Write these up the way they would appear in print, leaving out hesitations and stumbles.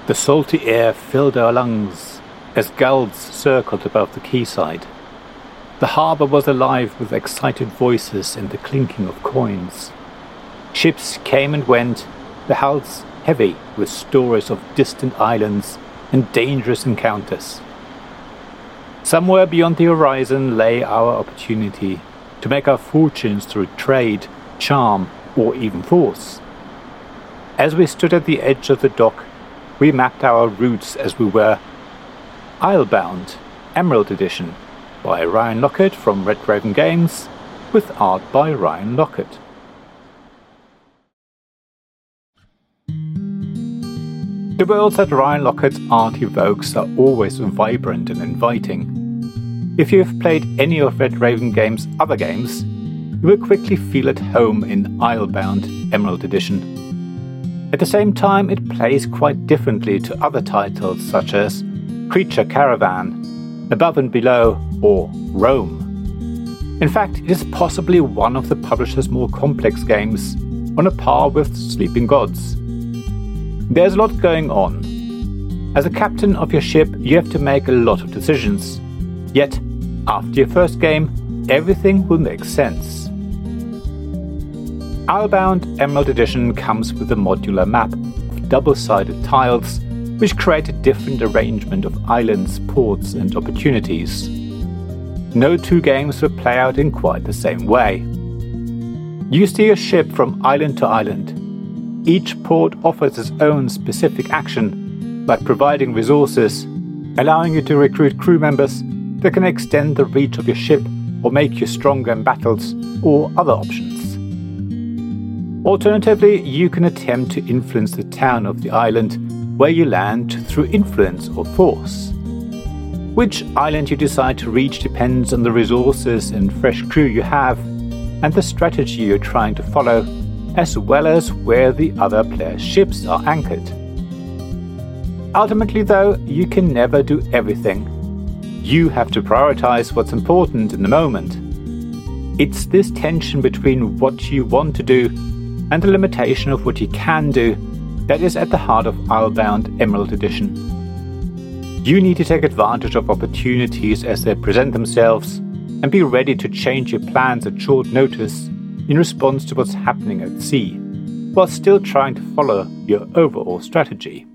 The salty air filled our lungs as gulls circled above the quayside. The harbour was alive with excited voices and the clinking of coins. Ships came and went, the hulls heavy with stories of distant islands and dangerous encounters. Somewhere beyond the horizon lay our opportunity to make our fortunes through trade, charm, or even force. As we stood at the edge of the dock, we mapped our routes as we were. Islebound, Emerald Edition, by Ryan Lockett from Red Raven Games, with art by Ryan Lockett. The worlds that Ryan Lockett's art evokes are always vibrant and inviting. If you have played any of Red Raven Games' other games, you will quickly feel at home in Islebound Emerald Edition. At the same time, it plays quite differently to other titles such as Creature Caravan, Above and Below, or Rome. In fact, it is possibly one of the publisher's more complex games, on a par with Sleeping Gods. There's a lot going on. As a captain of your ship, you have to make a lot of decisions. Yet, after your first game, everything will make sense. Islebound Emerald Edition comes with a modular map of double-sided tiles, which create a different arrangement of islands, ports, and opportunities. No two games will play out in quite the same way. You steer your ship from island to island. Each port offers its own specific action, like providing resources, allowing you to recruit crew members that can extend the reach of your ship or make you stronger in battles, or other options. Alternatively, you can attempt to influence the town of the island where you land through influence or force. Which island you decide to reach depends on the resources and fresh crew you have, and the strategy you're trying to follow, as well as where the other players' ships are anchored. Ultimately, though, you can never do everything. You have to prioritize what's important in the moment. It's this tension between what you want to do and the limitation of what you can do that is at the heart of Islebound Emerald Edition. You need to take advantage of opportunities as they present themselves and be ready to change your plans at short notice in response to what's happening at sea, while still trying to follow your overall strategy.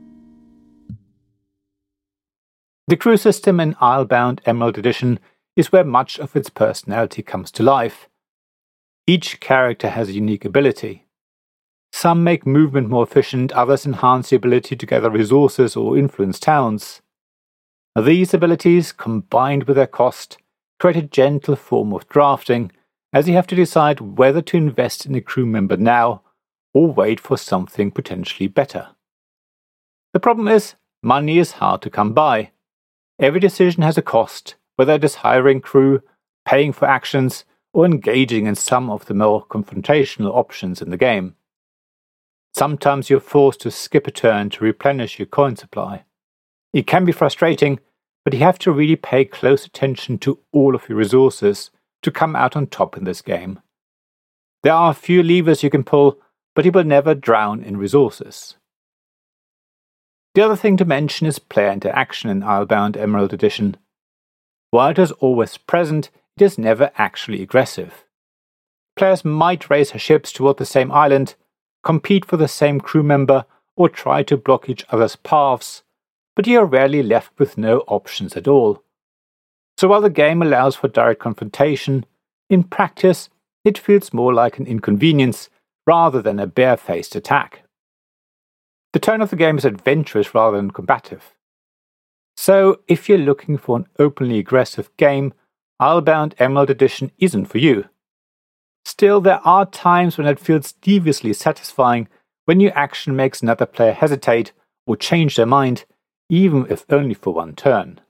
The crew system in Islebound Emerald Edition is where much of its personality comes to life. Each character has a unique ability. Some make movement more efficient, others enhance the ability to gather resources or influence towns. These abilities, combined with their cost, create a gentle form of drafting, as you have to decide whether to invest in a crew member now or wait for something potentially better. The problem is, money is hard to come by. Every decision has a cost, whether it is hiring crew, paying for actions, or engaging in some of the more confrontational options in the game. Sometimes you're forced to skip a turn to replenish your coin supply. It can be frustrating, but you have to really pay close attention to all of your resources to come out on top in this game. There are a few levers you can pull, but you will never drown in resources. The other thing to mention is player interaction in Islebound Emerald Edition. While it is always present, it is never actually aggressive. Players might race their ships toward the same island, compete for the same crew member, or try to block each other's paths, but you are rarely left with no options at all. So while the game allows for direct confrontation, in practice it feels more like an inconvenience rather than a barefaced attack. The tone of the game is adventurous rather than combative. So if you're looking for an openly aggressive game, Islebound Emerald Edition isn't for you. Still, there are times when it feels deviously satisfying when your action makes another player hesitate or change their mind, even if only for one turn.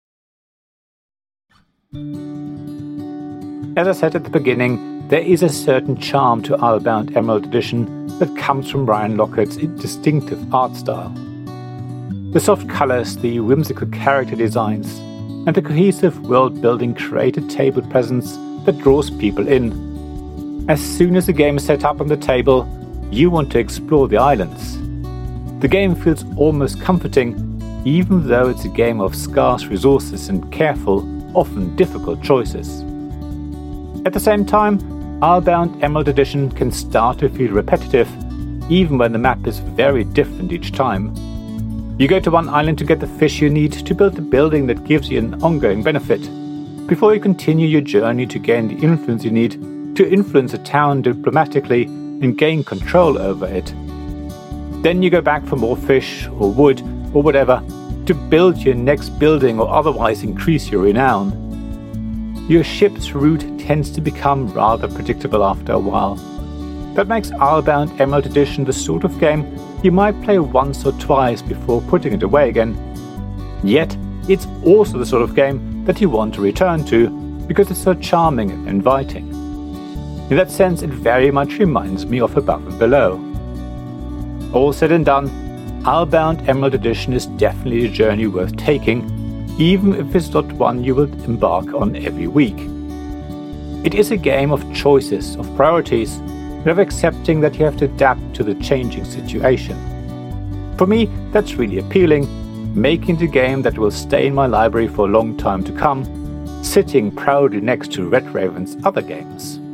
As I said at the beginning, there is a certain charm to Islebound Emerald Edition that comes from Ryan Lockett's distinctive art style. The soft colours, the whimsical character designs, and the cohesive world-building create a table presence that draws people in. As soon as the game is set up on the table, you want to explore the islands. The game feels almost comforting, even though it's a game of scarce resources and careful, often difficult choices. At the same time, Islebound Emerald Edition can start to feel repetitive, even when the map is very different each time. You go to one island to get the fish you need to build the building that gives you an ongoing benefit, before you continue your journey to gain the influence you need to influence a town diplomatically and gain control over it. Then you go back for more fish or wood or whatever to build your next building or otherwise increase your renown. Your ship's route tends to become rather predictable after a while. That makes Islebound Emerald Edition the sort of game you might play once or twice before putting it away again. Yet, it's also the sort of game that you want to return to because it's so charming and inviting. In that sense, it very much reminds me of Above and Below. All said and done, Islebound Emerald Edition is definitely a journey worth taking, even if it's not one you will embark on every week. It is a game of choices, of priorities, and of accepting that you have to adapt to the changing situation. For me, that's really appealing, making it a game that will stay in my library for a long time to come, sitting proudly next to Red Raven's other games.